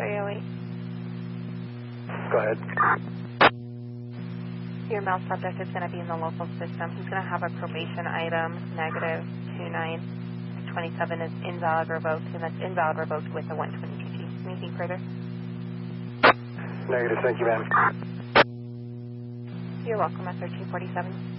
308. Go ahead. Your male subject is going to be in the local system. He's going to have a probation item, negative 2927 is invalid revoked, and that's invalid revoked with a 122G. Anything further? Negative, thank you, ma'am. You're welcome at 1347.